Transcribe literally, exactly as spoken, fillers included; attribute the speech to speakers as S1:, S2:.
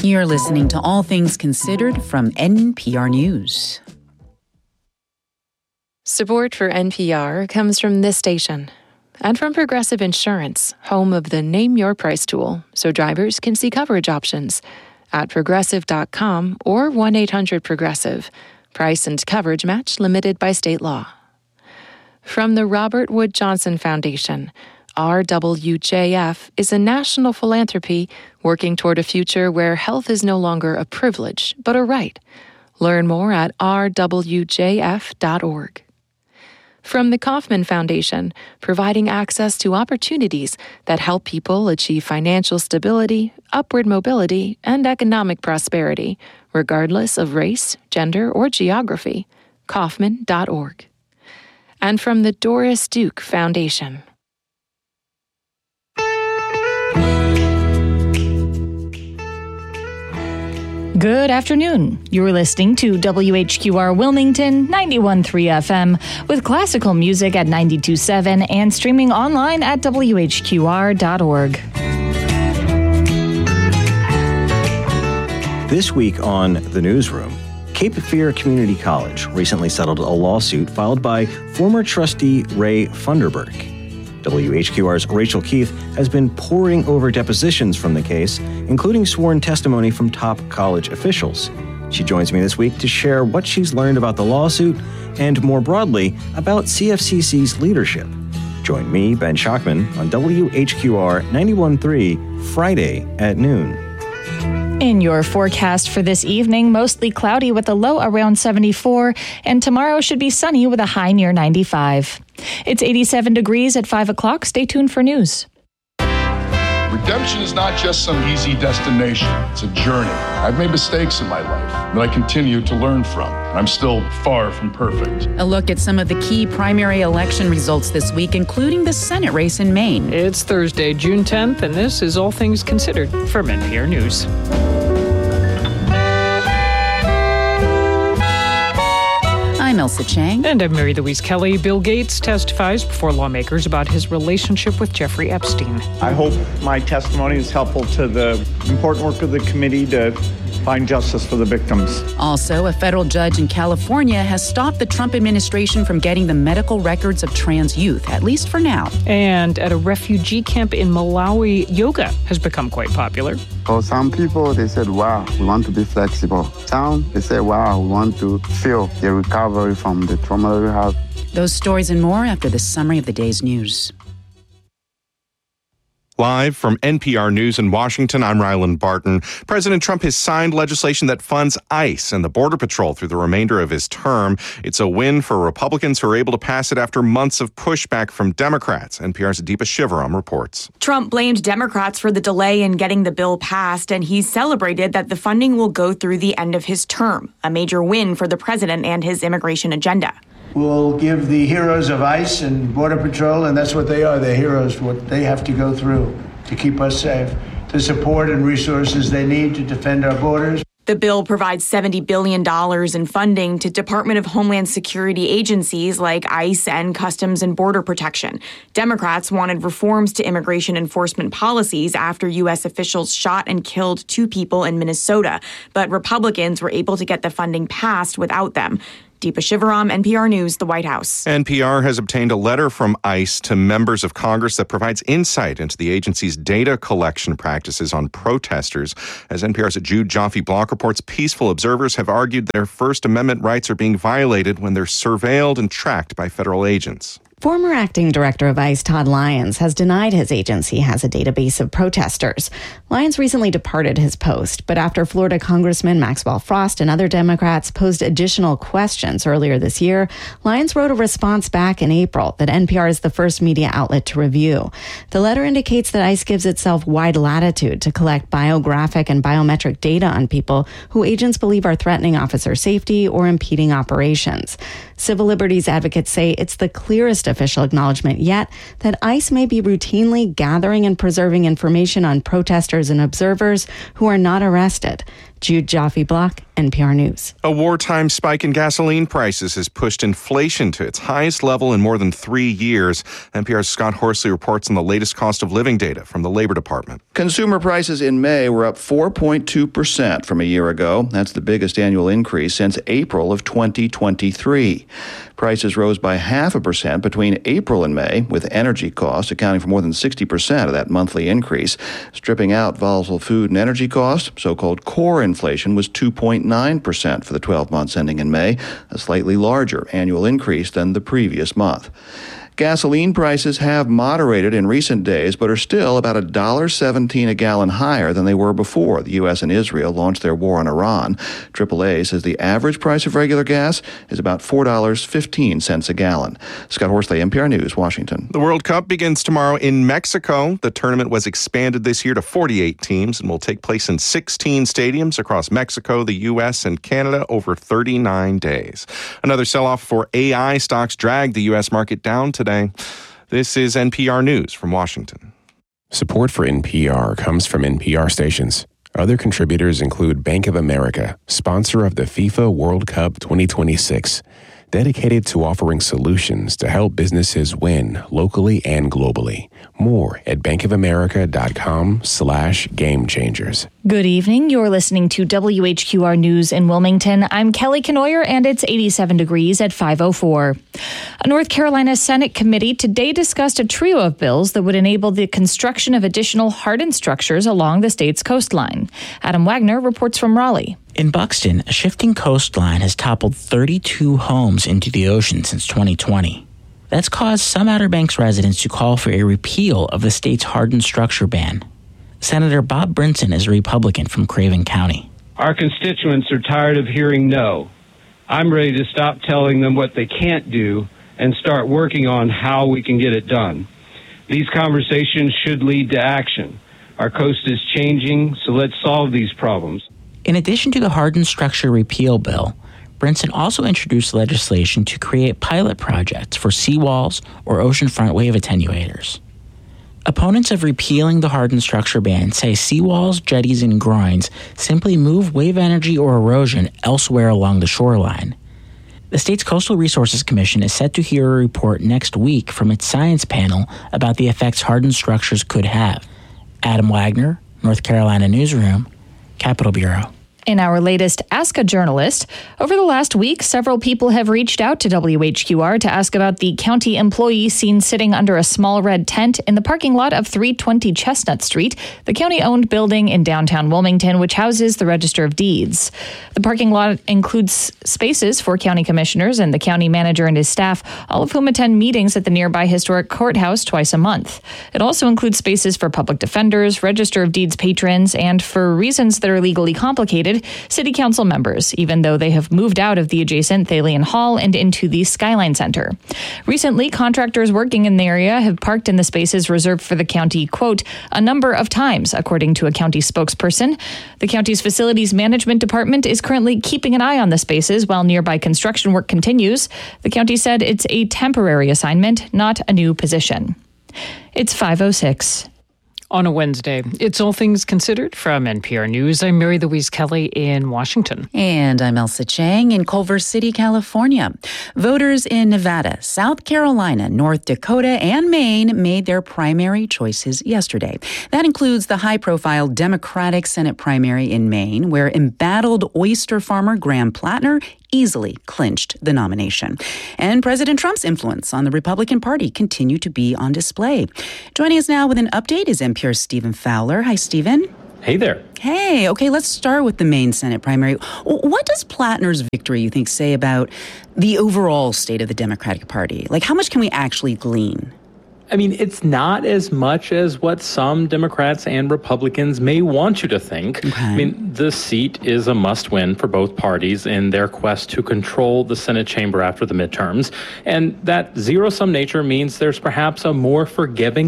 S1: You're listening to All Things Considered from N P R News.
S2: Support for N P R comes from this station and from Progressive Insurance, home of the Name Your Price tool, so drivers can see coverage options at progressive dot com or one eight hundred progressive. Price and coverage match limited by state law. From the Robert Wood Johnson Foundation, R W J F is a national philanthropy working toward a future where health is no longer a privilege, but a right. Learn more at r w j f dot org. From the Kauffman Foundation, providing access to opportunities that help people achieve financial stability, upward mobility, and economic prosperity, regardless of race, gender, or geography. Kauffman dot org. And from the Doris Duke Foundation.
S3: Good afternoon. You're listening to W H Q R Wilmington ninety-one point three F M with classical music at ninety-two point seven and streaming online at w h q r dot org.
S4: This week on The Newsroom, Cape Fear Community College recently settled a lawsuit filed by former trustee Ray Funderburk. W H Q R's Rachel Keith has been poring over depositions from the case, including sworn testimony from top college officials. She joins me this week to share what she's learned about the lawsuit and, more broadly, about C F C C's leadership. Join me, Ben Schachman, on W H Q R ninety-one point three, Friday at noon.
S3: In your forecast for this evening, mostly cloudy with a low around seventy-four, and tomorrow should be sunny with a high near ninety-five. It's eighty-seven degrees at five o'clock. Stay tuned for news.
S5: Redemption is not just some easy destination. It's a journey. I've made mistakes in my life that I continue to learn from. I'm still far from perfect.
S1: A look at some of the key primary election results this week, including the Senate race in Maine.
S6: It's Thursday, June tenth, and this is All Things Considered from N P R News.
S1: I'm Elsa Chang.
S6: And I'm Mary Louise Kelly. Bill Gates testifies before lawmakers about his relationship with Jeffrey Epstein.
S7: I hope my testimony is helpful to the important work of the committee to find justice for the victims.
S1: Also, a federal judge in California has stopped the Trump administration from getting the medical records of trans youth, at least for now.
S6: And at a refugee camp in Malawi, yoga has become quite popular.
S8: For some people, they said, wow, we want to be flexible. Some, they said, wow, we want to feel the recovery from the trauma we have.
S1: Those stories and more after the summary of the day's news.
S9: Live from N P R News in Washington, I'm Ryland Barton. President Trump has signed legislation that funds ICE and the Border Patrol through the remainder of his term. It's a win for Republicans who are able to pass it after months of pushback from Democrats. N P R's Deepa Shivaram reports.
S10: Trump blamed Democrats for the delay in getting the bill passed, and he celebrated that the funding will go through the end of his term, a major win for the president and his immigration agenda.
S11: We'll give the heroes of ICE and Border Patrol, and that's what they are, they're heroes, what they have to go through to keep us safe, the support and resources they need to defend our borders.
S10: The bill provides seventy billion dollars in funding to Department of Homeland Security agencies like ICE and Customs and Border Protection. Democrats wanted reforms to immigration enforcement policies after U S officials shot and killed two people in Minnesota, but Republicans were able to get the funding passed without them. Deepa Shivaram, N P R News, the White House.
S9: N P R has obtained a letter from ICE to members of Congress that provides insight into the agency's data collection practices on protesters. As N P R's Jude Joffe-Block reports, peaceful observers have argued their First Amendment rights are being violated when they're surveilled and tracked by federal agents.
S12: Former acting director of ICE, Todd Lyons, has denied his agency has a database of protesters. Lyons recently departed his post, but after Florida Congressman Maxwell Frost and other Democrats posed additional questions earlier this year, Lyons wrote a response back in April that N P R is the first media outlet to review. The letter indicates that ICE gives itself wide latitude to collect biographic and biometric data on people who agents believe are threatening officer safety or impeding operations. Civil liberties advocates say it's the clearest official acknowledgement yet that ICE may be routinely gathering and preserving information on protesters and observers who are not arrested. Jude Joffe-Block, N P R News.
S9: A wartime spike in gasoline prices has pushed inflation to its highest level in more than three years. N P R's Scott Horsley reports on the latest cost of living data from the Labor Department.
S13: Consumer prices in May were up four point two percent from a year ago. That's the biggest annual increase since April of twenty twenty-three. Prices rose by half a percent between April and May, with energy costs accounting for more than sixty percent of that monthly increase. Stripping out volatile food and energy costs, so-called core inflation was two point nine percent for the twelve months ending in May, a slightly larger annual increase than the previous month. Gasoline prices have moderated in recent days, but are still about one dollar seventeen a gallon higher than they were before the U S and Israel launched their war on Iran. triple A says the average price of regular gas is about four dollars and fifteen cents a gallon. Scott Horsley, N P R News, Washington.
S9: The World Cup begins tomorrow in Mexico. The tournament was expanded this year to forty-eight teams and will take place in sixteen stadiums across Mexico, the U S, and Canada over thirty-nine days. Another sell-off for A I stocks dragged the U S market down today. Today. This is N P R News from Washington.
S14: Support for N P R comes from N P R stations. Other contributors include Bank of America, sponsor of the FIFA World Cup twenty twenty-six, dedicated to offering solutions to help businesses win locally and globally. More at bankofamerica.com slash game changers.
S3: Good evening. You're listening to W H Q R News in Wilmington. I'm Kelly Kenoyer, and it's eighty-seven degrees at five oh four. A North Carolina Senate committee today discussed a trio of bills that would enable the construction of additional hardened structures along the state's coastline. Adam Wagner reports from Raleigh.
S15: In Buxton, a shifting coastline has toppled thirty-two homes into the ocean since twenty twenty. That's caused some Outer Banks residents to call for a repeal of the state's hardened structure ban. Senator Bob Brinson is a Republican from Craven County.
S16: Our constituents are tired of hearing no. I'm ready to stop telling them what they can't do and start working on how we can get it done. These conversations should lead to action. Our coast is changing, so let's solve these problems.
S15: In addition to the hardened structure repeal bill, Brinson also introduced legislation to create pilot projects for seawalls or oceanfront wave attenuators. Opponents of repealing the hardened structure ban say seawalls, jetties, and groins simply move wave energy or erosion elsewhere along the shoreline. The state's Coastal Resources Commission is set to hear a report next week from its science panel about the effects hardened structures could have. Adam Wagner, North Carolina Newsroom, Capitol Bureau.
S3: In our latest Ask a Journalist, over the last week, several people have reached out to W H Q R to ask about the county employee seen sitting under a small red tent in the parking lot of three twenty Chestnut Street, the county-owned building in downtown Wilmington, which houses the Register of Deeds. The parking lot includes spaces for county commissioners and the county manager and his staff, all of whom attend meetings at the nearby historic courthouse twice a month. It also includes spaces for public defenders, Register of Deeds patrons, and, for reasons that are legally complicated, city council members, even though they have moved out of the adjacent Thalian Hall and into the Skyline Center. Recently, contractors working in the area have parked in the spaces reserved for the county, quote, a number of times, according to a county spokesperson. The county's facilities management department is currently keeping an eye on the spaces while nearby construction work continues. The county said it's a temporary assignment, not a new position. It's five oh six.
S6: On a Wednesday, it's All Things Considered from N P R News. I'm Mary Louise Kelly in Washington.
S1: And I'm Elsa Chang in Culver City, California. Voters in Nevada, South Carolina, North Dakota, and Maine made their primary choices yesterday. That includes the high-profile Democratic Senate primary in Maine, where embattled oyster farmer Graham Plattner easily clinched the nomination. And President Trump's influence on the Republican Party continued to be on display. Joining us now with an update is N P R's Stephen Fowler. Hi, Stephen.
S17: Hey there.
S1: Hey, okay, let's start with the Maine Senate primary. What does Plattner's victory, you think, say about the overall state of the Democratic Party? Like, how much can we actually glean?
S17: I mean, it's not as much as what some Democrats and Republicans may want you to think. Okay. I mean, the seat is a must-win for both parties in their quest to control the Senate chamber after the midterms. And that zero-sum nature means there's perhaps a more forgiving